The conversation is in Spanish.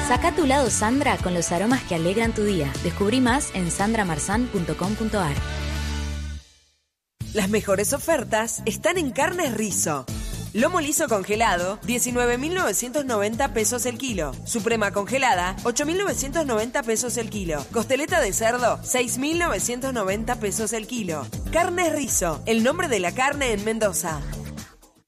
Saca tu lado Sandra con los aromas que alegran tu día. Descubrí más en sandramarzán.com.ar. Las mejores ofertas están en Carnes Rizo. Lomo liso congelado, 19.990 pesos el kilo. Suprema congelada, 8.990 pesos el kilo. Costeleta de cerdo, 6.990 pesos el kilo. Carnes Rizo, el nombre de la carne en Mendoza.